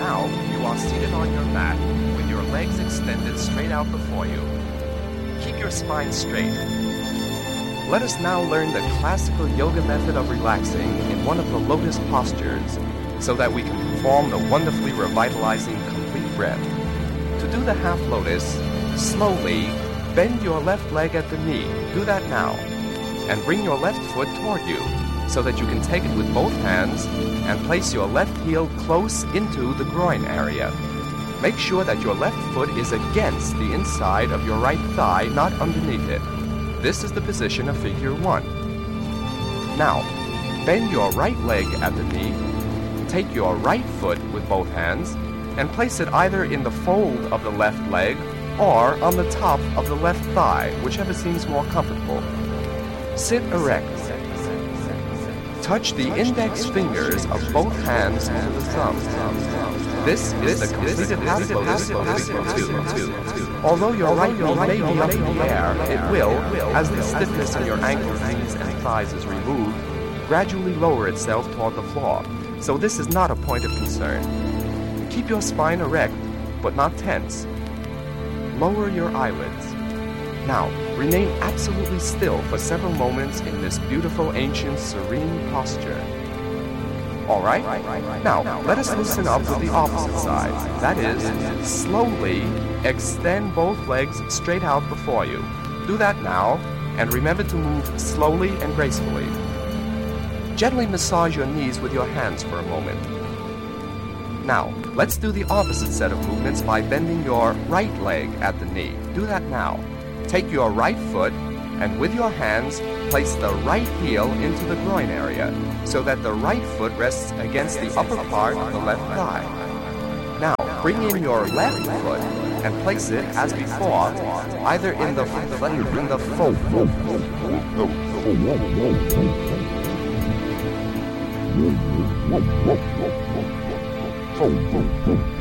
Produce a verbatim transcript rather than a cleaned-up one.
Now you are seated on your mat with your legs extended straight out before you. Keep your spine straight. Let us now learn the classical yoga method of relaxing in one of the lotus postures so that we can perform the wonderfully revitalizing complete breath. To do the half lotus, slowly bend your left leg at the knee. Do that now. And bring your left foot toward you so that you can take it with both hands and place your left heel close into the groin area. Make sure that your left foot is against the inside of your right thigh, not underneath it. This is the position of figure one. Now, bend your right leg at the knee, take your right foot with both hands, and place it either in the fold of the left leg or on the top of the left thigh, whichever seems more comfortable. Sit erect. Touch the index fingers of both hands to the thumb. This is the completed half lotus of figure two. Although your right knee may be up in the air, it will, as the stiffness in your ankles, knees, and thighs is removed, gradually lower itself toward the floor. So this is not a point of concern. Keep your spine erect, but not tense. Lower your eyelids. Now, remain absolutely still for several moments in this beautiful, ancient, serene posture. All right? Now, let us loosen up with the opposite side. That is, slowly extend both legs straight out before you. Do that now, and remember to move slowly and gracefully. Gently massage your knees with your hands for a moment. Now, let's do the opposite set of movements by bending your right leg at the knee. Do that now. Take your right foot and with your hands, place the right heel into the groin area so that the right foot rests against the upper part of the left thigh. Now, bring in your left foot and place it as before, either in the in the fold.